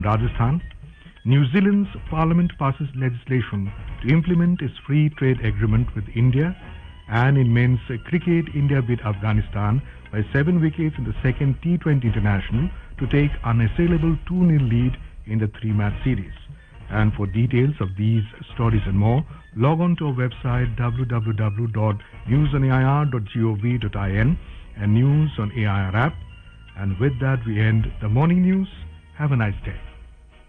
Rajasthan. New Zealand's parliament passes legislation to implement its free trade agreement with India. And in men's cricket, India beat Afghanistan by 7 wickets in the second T20 international to take unassailable 2-0 lead in the 3-match series. And for details of these stories and more, log on to our website www.newsonair.gov.in and News on AIR app. And with that, we end the morning news. Have a nice day.